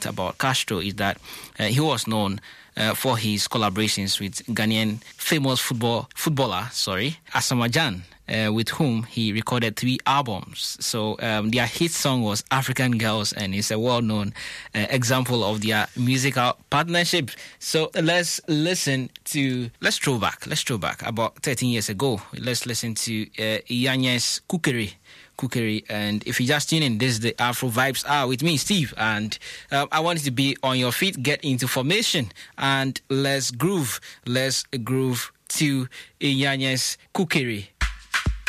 about Castro is that he was known for his collaborations with Ghanaian famous footballer, Asamoah Gyan, with whom he recorded 3 albums. So their hit song was African Girls, and it's a well-known example of their musical partnership. So let's throw back about 13 years ago. Let's listen to Iyanye's Kukere, and if you just tune in, this is the Afro Vibes Hour with me, Steve, and I want you to be on your feet, get into formation, and let's groove to Iyanye's Kukere.